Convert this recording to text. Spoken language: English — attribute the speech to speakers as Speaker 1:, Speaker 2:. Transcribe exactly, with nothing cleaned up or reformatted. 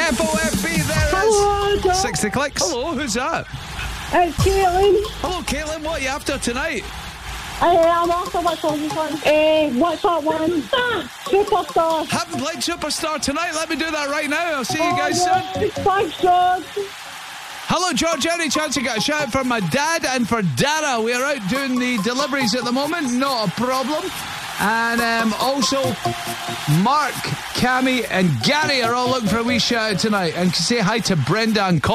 Speaker 1: F O F B, there
Speaker 2: Hello,
Speaker 1: it
Speaker 2: John.
Speaker 1: is. sixty clicks. Hello, who's that?
Speaker 2: It's Caitlin.
Speaker 1: Hello, Caitlin, what are you after tonight?
Speaker 2: Uh, I'm after what's on this one. Uh, what's that one? Superstar.
Speaker 1: Haven't played Superstar tonight. Let me do that right now. I'll see you guys
Speaker 2: Oh, yeah.
Speaker 1: soon.
Speaker 2: Thanks, George.
Speaker 1: Hello, George. Any chance you got a shout for my dad and for Dara? We're out doing the deliveries at the moment. Not a problem. And um, also, Mark, Cammy, and Gary are all looking for a wee shout out tonight. And say hi to Brenda and Colin.